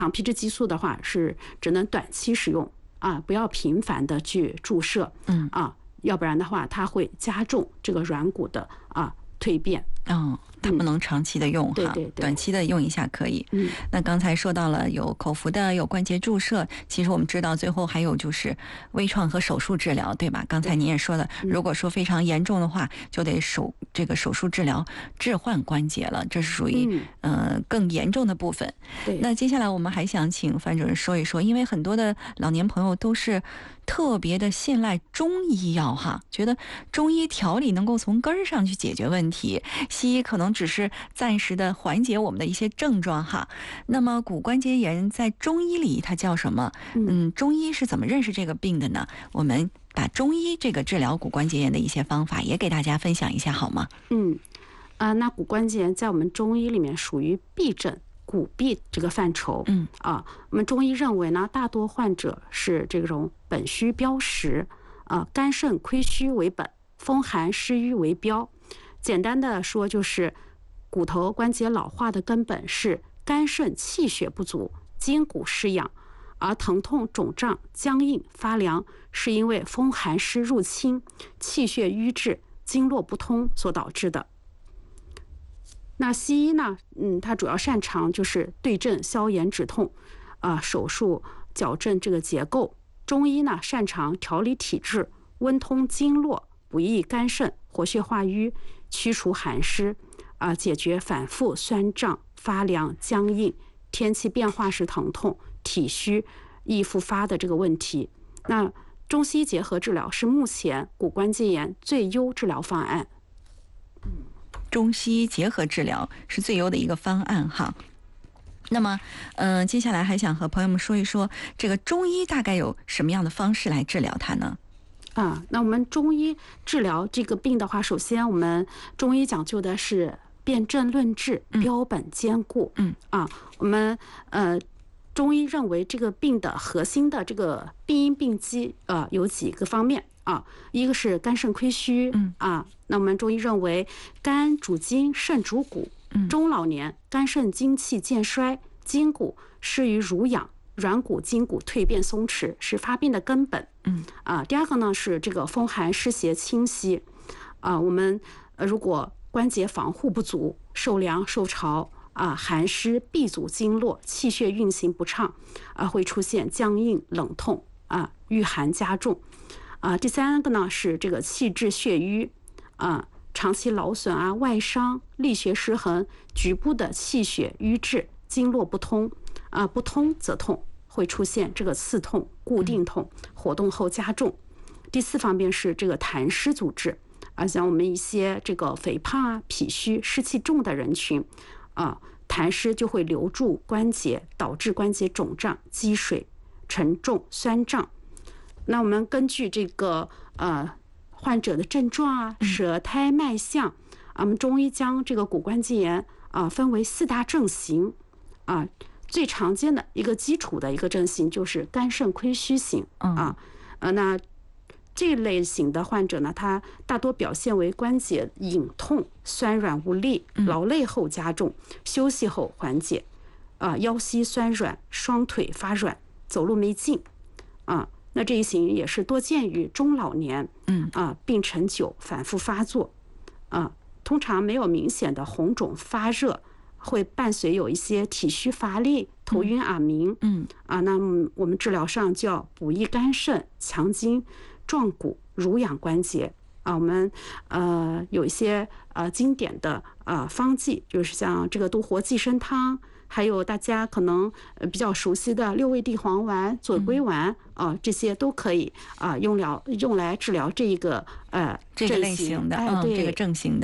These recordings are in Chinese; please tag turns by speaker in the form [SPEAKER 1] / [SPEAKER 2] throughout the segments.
[SPEAKER 1] 皮质激素的话是只能短期使用啊，不要频繁的去注射，要不然的话它会加重这个软骨的蜕变。
[SPEAKER 2] 它不能长期的用哈，短期的用一下可以。那刚才说到了有口服的，有关节注射，其实我们知道最后还有就是微创和手术治疗，对吧？刚才您也说了，如果说非常严重的话，就得这个手术治疗置换关节了，这是属于更严重的部分。那接下来我们还想请范主任说一说，因为很多的老年朋友都是特别的信赖中医药哈，觉得中医调理能够从根儿上去解决问题，西医可能只是暂时的缓解我们的一些症状哈。那么骨关节炎在中医里它叫什么？中医是怎么认识这个病的呢？我们把中医这个治疗骨关节炎的一些方法也给大家分享一下好吗？
[SPEAKER 1] 那骨关节炎在我们中医里面属于痹症。骨痹这个范畴，我们中医认为呢，大多患者是这种本虚标实，肝肾亏虚为本，风寒湿瘀为标。简单的说，就是骨头关节老化的根本是肝肾气血不足，筋骨失养，而疼痛、肿胀、僵硬、发凉，是因为风寒湿入侵、气血瘀滞、经络不通所导致的。那西医呢，它主要擅长就是对症消炎止痛，手术矫正这个结构。中医呢，擅长调理体质，温通经络，补益肝肾，活血化瘀，驱除寒湿，解决反复酸胀、发凉、僵硬、天气变化时疼痛、体虚易复发的这个问题。那中西结合治疗是目前骨关节炎最优治疗方案。
[SPEAKER 2] 中西结合治疗是最优的一个方案哈。那么接下来还想和朋友们说一说，这个中医大概有什么样的方式来治疗它呢？
[SPEAKER 1] 那我们中医治疗这个病的话，首先我们中医讲究的是辨证论治，标本兼顾。我们中医认为这个病的核心的这个病因病机有几个方面。一个是肝肾亏虚，那我们中医认为肝主筋，肾主骨，中老年肝肾精气渐衰，筋骨失于濡养，软骨筋骨蜕变松弛，是发病的根本。第二个呢是这个风寒湿邪侵袭，我们如果关节防护不足，受凉受潮，寒湿闭阻经络，气血运行不畅，会出现僵硬冷痛，遇寒加重。第三个呢是这个气滞血瘀，长期劳损外伤、力学失衡，局部的气血瘀滞，经络不通，不通则痛，会出现这个刺痛、固定痛，活动后加重。第四方面是这个痰湿阻滞，像我们一些这个肥胖脾虚、湿气重的人群，痰湿就会留住关节，导致关节肿胀、积水、沉重、酸胀。那我们根据这个患者的症状舌苔脉象，我们中医将这个骨关节炎分为4大症型，最常见的一个基础的一个症型就是肝肾亏虚型。那这类型的患者呢，他大多表现为关节隐痛、酸软无力，劳累后加重，休息后缓解，腰膝酸软，双腿发软，走路没劲。那这一型也是多见于中老年，病程久，反复发作，通常没有明显的红肿发热，会伴随有一些体虚乏力、头晕耳鸣，那我们治疗上就要补益肝肾、强筋壮骨、濡养关节。我们有一些经典的方剂，就是像这个独活济生汤，还有大家可能比较熟悉的六味地黄丸、左归丸，这些都可以用来治疗这个
[SPEAKER 2] 这个类型的这个症型的，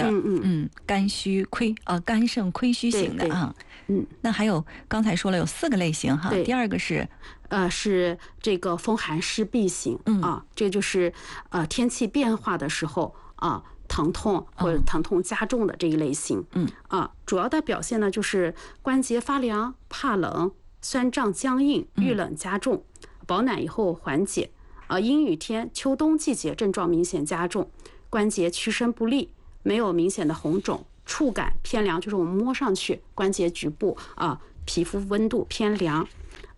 [SPEAKER 2] 肝肾亏虚型的那还有刚才说了有4个类型哈，第二个是
[SPEAKER 1] 这个风寒湿痹型，这就是天气变化的时候疼痛或者疼痛加重的这一类型。主要的表现呢就是关节发凉、怕冷、酸胀僵硬、遇冷加重，保暖以后缓解。阴雨天、秋冬季节症状明显加重，关节屈伸不利，没有明显的红肿，触感偏凉，就是我们摸上去关节局部皮肤温度偏凉。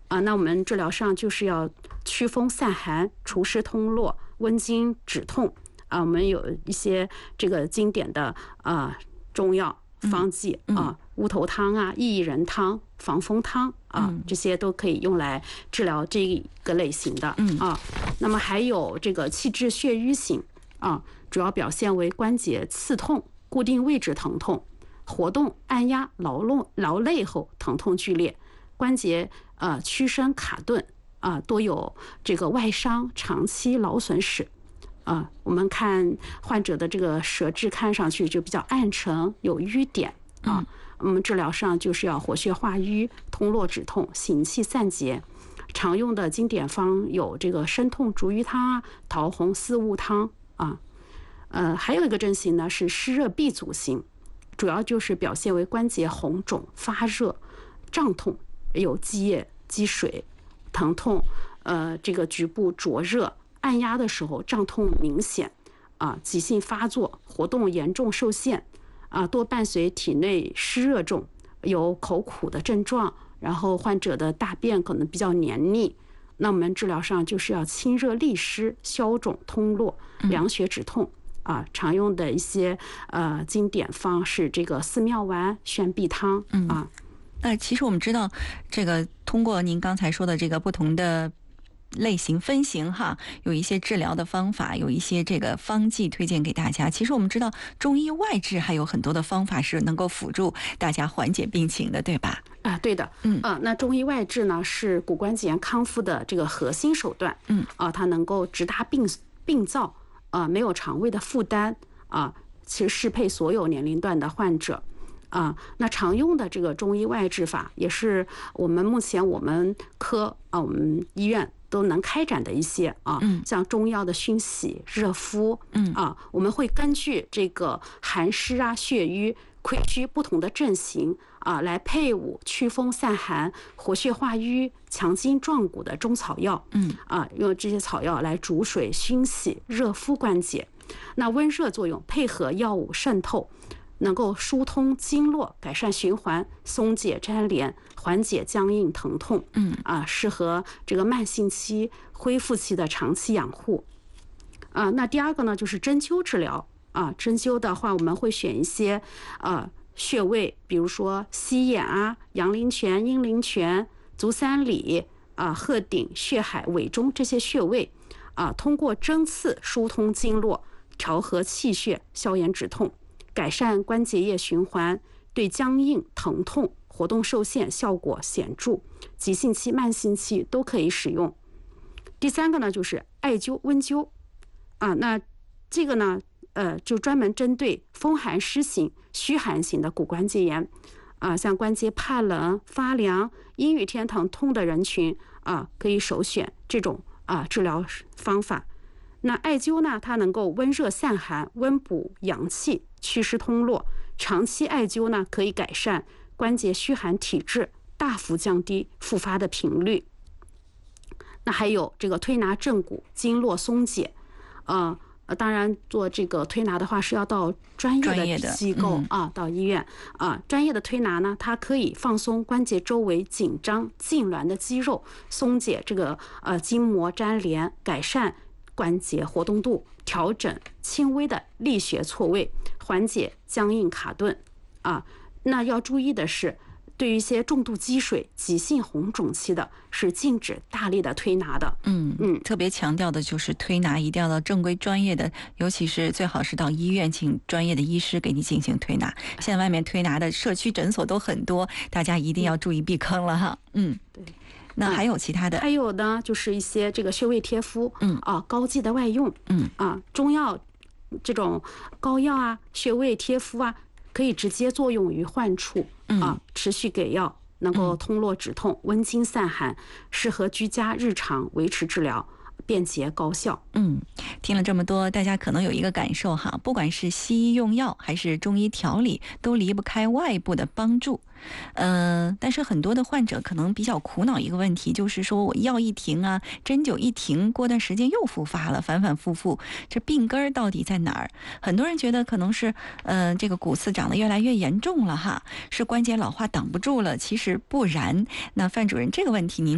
[SPEAKER 1] 那我们治疗上就是要祛风散寒、除湿通络、温经止痛我们有一些这个经典的中药方剂乌头汤薏仁汤、防风汤这些都可以用来治疗这个类型的那么还有这个气滞血瘀型主要表现为关节刺痛、固定位置疼痛、活动按压劳累后疼痛剧烈、关节屈伸卡顿多有这个外伤、长期劳损史我们看患者的这个舌质看上去就比较暗沉，有瘀点我们治疗上就是要活血化瘀、通络止痛、行气散结。常用的经典方有这个生痛逐瘀汤桃红丝乌汤还有一个症型呢是湿热闭阻型，主要就是表现为关节红肿、发热、胀痛，有积液、积水、疼痛，这个局部灼热，按压的时候胀痛明显，急性发作，活动严重受限，多伴随体内湿热重，有口苦的症状，然后患者的大便可能比较黏腻。那我们治疗上就是要清热利湿、消肿通络、凉血止痛。常用的一些经典方是这个四妙丸、宣臂汤
[SPEAKER 2] 其实我们知道，这个通过您刚才说的这个不同的类型分型有一些治疗的方法，有一些这个方剂推荐给大家。其实我们知道中医外治还有很多的方法是能够辅助大家缓解病情的，对吧？
[SPEAKER 1] 对的。那中医外治呢是骨关节炎康复的这个核心手段。它能够直达病灶，没有肠胃的负担其实适配所有年龄段的患者。那常用的这个中医外治法也是我们目前我们科我们医院都能开展的一些像中药的熏洗、热敷我们会根据这个寒湿血瘀、亏虚不同的症型来配伍祛风散寒、活血化瘀、强筋壮骨的中草药用这些草药来煮水熏洗、热敷关节。那温热作用配合药物渗透，能够疏通经络，改善循环，松解粘连，缓解僵硬疼痛。适合这个慢性期、恢复期的长期养护。那第二个呢，就是针灸治疗。针灸的话，我们会选一些穴位，比如说膝眼阳陵泉、阴陵泉、足三里鹤顶、血海、尾中这些穴位通过针刺疏通经络，调和气血，消炎止痛，改善关节液循环，对僵硬、疼痛、活动受限效果显著，急性期、慢性期都可以使用。第三个呢，就是艾灸、温灸那这个呢就专门针对风寒湿型、虚寒型的骨关节炎像关节怕冷、发凉、阴雨天疼痛的人群可以首选这种治疗方法。那艾灸呢，它能够温热散寒、温补阳气、祛湿通络。长期艾灸呢，可以改善关节虚寒体质，大幅降低复发的频率。那还有这个推拿正骨、经络松解当然做这个推拿的话是要到专业的机构到医院专业的推拿呢，它可以放松关节周围紧张痉挛的肌肉，松解这个筋膜粘连，改善关节活动度，调整轻微的力学错位，缓解僵硬卡顿那要注意的是，对于一些重度积水、急性红肿期的，是禁止大力的推拿的。
[SPEAKER 2] 特别强调的就是推拿一定要到正规专业的，尤其是最好是到医院请专业的医师给你进行推拿。现在外面推拿的社区诊所都很多，大家一定要注意避坑了哈。
[SPEAKER 1] 对。
[SPEAKER 2] 那还有其他的？
[SPEAKER 1] 还有呢，就是一些这个穴位贴敷，膏剂的外用，中药这种膏药穴位贴敷可以直接作用于患处持续给药，能够通络止痛、温经散寒，适合居家日常维持治疗，便捷高效。
[SPEAKER 2] 听了这么多，大家可能有一个感受不管是西医用药还是中医调理，都离不开外部的帮助。但是很多的患者可能比较苦恼一个问题，就是说我药一停针灸一停，过段时间又复发了，反反复复，这病根到底在哪儿？很多人觉得可能是这个骨刺长得越来越严重了是关节老化挡不住了，其实不然。那范主任，这个问题您